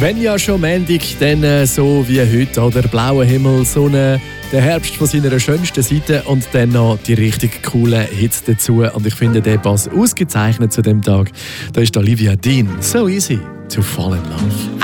Wenn ja schon Montag, dann so wie heute, oder? Blauer Himmel, Sonne, der Herbst von seiner schönsten Seite und dann noch die richtig coolen Hits dazu. Und ich finde, der passt ausgezeichnet zu dem Tag. Da ist Olivia Dean. So easy to fall in love.